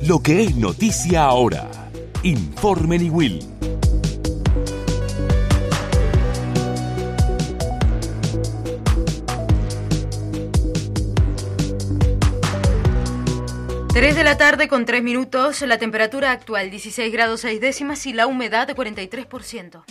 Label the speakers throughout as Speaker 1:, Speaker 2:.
Speaker 1: Lo que es noticia ahora. Informe Niwil.
Speaker 2: Tres de la tarde con 3 minutos, la temperatura actual 16 grados 6 décimas y la humedad de 43%.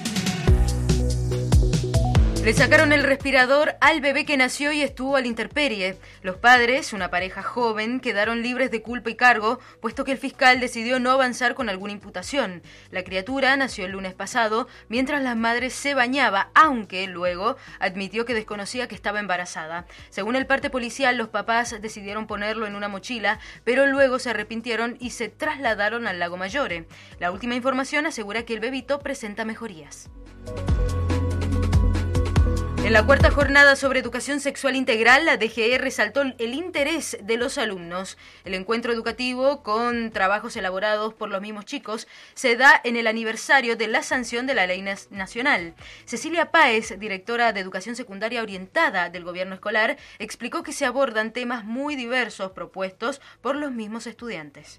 Speaker 2: Le sacaron el respirador al bebé que nació y estuvo a la intemperie. Los padres, una pareja joven, quedaron libres de culpa y cargo, puesto que el fiscal decidió no avanzar con alguna imputación. La criatura nació el lunes pasado, mientras la madre se bañaba, aunque luego admitió que desconocía que estaba embarazada. Según el parte policial, los papás decidieron ponerlo en una mochila, pero luego se arrepintieron y se trasladaron al Lago Maggiore. La última información asegura que el bebito presenta mejorías. En la cuarta jornada sobre educación sexual integral, la DGE resaltó el interés de los alumnos. El encuentro educativo, con trabajos elaborados por los mismos chicos, se da en el aniversario de la sanción de la ley nacional. Cecilia Páez, directora de Educación Secundaria Orientada del Gobierno Escolar, explicó que se abordan temas muy diversos propuestos por los mismos estudiantes.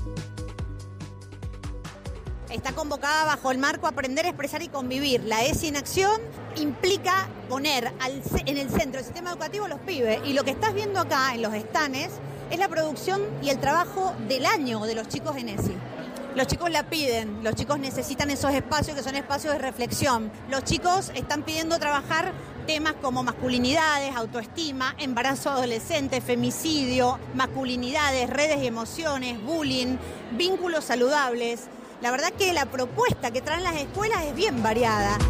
Speaker 3: Está convocada bajo el marco Aprender, Expresar y Convivir. La ESI en acción implica poner en el centro del sistema educativo los pibes. Y lo que estás viendo acá en los estanes es la producción y el trabajo del año de los chicos en ESI. Los chicos la piden, los chicos necesitan esos espacios que son espacios de reflexión. Los chicos están pidiendo trabajar temas como masculinidades, autoestima, embarazo adolescente, femicidio, masculinidades, redes y emociones, bullying, vínculos saludables. La verdad que la propuesta que traen las escuelas es bien variada.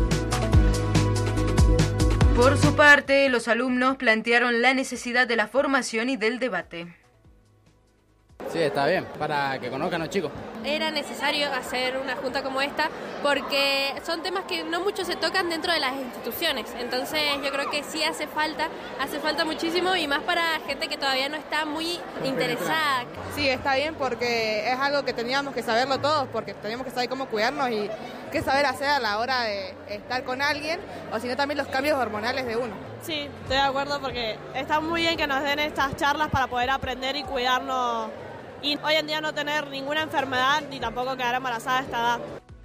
Speaker 2: Por su parte, los alumnos plantearon la necesidad de la formación y del debate.
Speaker 4: Sí, está bien, para que conozcan a los chicos.
Speaker 5: Era necesario hacer una junta como esta porque son temas que no mucho se tocan dentro de las instituciones. Entonces yo creo que sí hace falta muchísimo y más para gente que todavía no está muy interesada.
Speaker 6: Sí, está bien porque es algo que teníamos que saberlo todos, porque teníamos que saber cómo cuidarnos y qué saber hacer a la hora de estar con alguien, o si no también los cambios hormonales de uno.
Speaker 7: Sí, estoy de acuerdo porque está muy bien que nos den estas charlas para poder aprender y cuidarnos y hoy en día no tener ninguna enfermedad ni tampoco quedar embarazada a esta edad.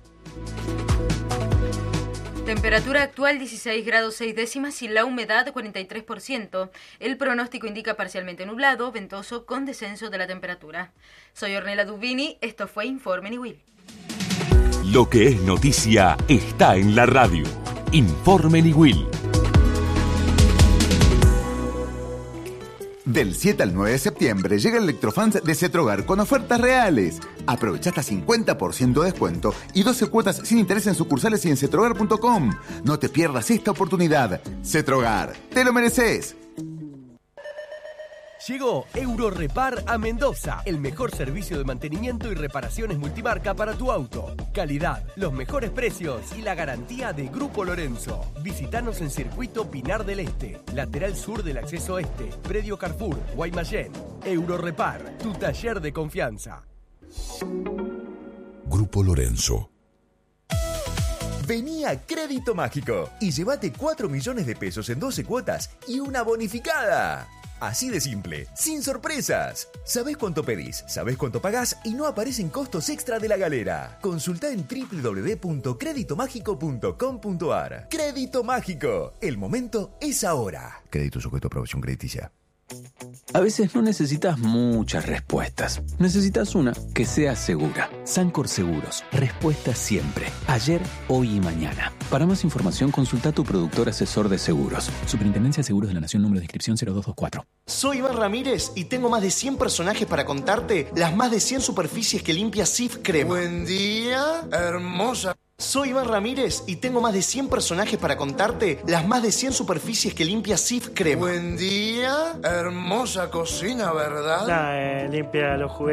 Speaker 2: Temperatura actual 16 grados 6 décimas y la humedad 43%. El pronóstico indica parcialmente nublado, ventoso con descenso de la temperatura. Soy Ornella Dubini, esto fue Informe Niwil.
Speaker 1: Lo que es noticia está en la radio. Informe Niwil.
Speaker 8: Del 7 al 9 de septiembre llega el Electrofans de Cetrogar con ofertas reales. Aprovecha hasta 50% de descuento y 12 cuotas sin interés en sucursales y en cetrogar.com. No te pierdas esta oportunidad. Cetrogar, te lo mereces.
Speaker 9: Llegó Eurorepar a Mendoza, el mejor servicio de mantenimiento y reparaciones multimarca para tu auto. Calidad, los mejores precios y la garantía de Grupo Lorenzo. Visítanos en Circuito Pinar del Este, lateral sur del acceso este, predio Carrefour, Guaymallén. Eurorepar, tu taller de confianza.
Speaker 10: Grupo Lorenzo.
Speaker 11: Vení a Crédito Mágico y llévate 4 millones de pesos en 12 cuotas y una bonificada. Así de simple, sin sorpresas. Sabés cuánto pedís, sabés cuánto pagás y no aparecen costos extra de la galera. Consultá en www.creditomágico.com.ar. Crédito Mágico. El momento es ahora.
Speaker 8: Crédito sujeto a aprobación crediticia.
Speaker 12: A veces no necesitas muchas respuestas. Necesitas una que sea segura. Sancor Seguros. Respuesta siempre. Ayer, hoy y mañana. Para más información, consulta a tu productor asesor de seguros. Superintendencia de Seguros de la Nación, número de inscripción 0224.
Speaker 13: Soy Iván Ramírez y tengo más de 100 personajes para contarte las más de 100 superficies que limpia Cif Crema.
Speaker 14: Buen día, hermosa.
Speaker 13: Soy Iván Ramírez y tengo más de 100 personajes para contarte las más de 100 superficies que limpia Cif Crema.
Speaker 14: Buen día, hermosa cocina, ¿verdad?
Speaker 15: Limpia los juguetes.